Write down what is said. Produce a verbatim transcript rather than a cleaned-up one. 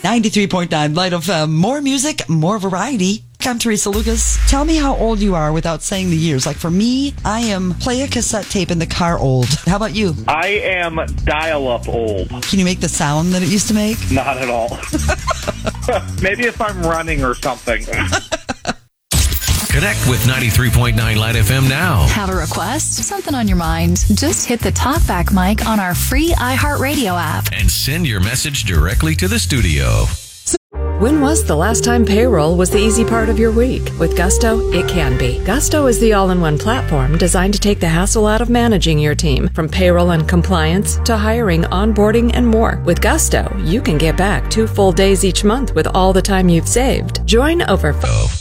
ninety-three point nine Light F M. More music, more variety. I'm Teresa Lucas. Tell me how old you are without saying the years. Like for me, I am play a cassette tape in the car old. How about you? I am dial-up old. Can you make the sound that it used to make? Not at all. Maybe if I'm running or something. Connect with ninety-three point nine Light F M now. Have a request? Something on your mind? Just hit the talkback mic on our free iHeartRadio app. And send your message directly to the studio. When was the last time payroll was the easy part of your week? With Gusto, it can be. Gusto is the all-in-one platform designed to take the hassle out of managing your team, from payroll and compliance to hiring, onboarding, and more. With Gusto, you can get back two full days each month with all the time you've saved. Join over... Oh.